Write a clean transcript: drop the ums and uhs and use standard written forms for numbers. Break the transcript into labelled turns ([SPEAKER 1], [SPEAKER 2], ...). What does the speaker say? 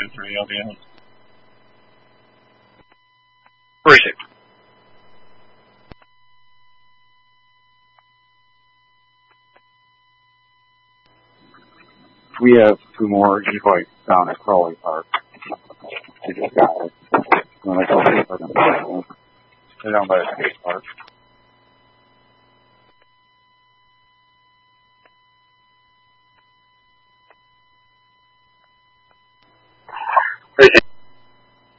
[SPEAKER 1] 3 LDS.
[SPEAKER 2] Where is it?
[SPEAKER 3] We have 2 more e-bikes down at Crowley Park. We just got it. When I go to they're down by the skate park.